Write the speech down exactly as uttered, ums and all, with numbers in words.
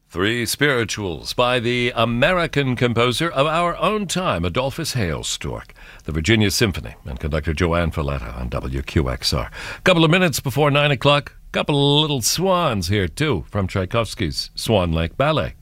Three Spirituals by the American composer of our own time, Adolphus Hailstork. The Virginia Symphony and conductor Joanne Falletta on W Q X R. Couple of minutes before nine o'clock, couple of little swans here too from Tchaikovsky's Swan Lake Ballet.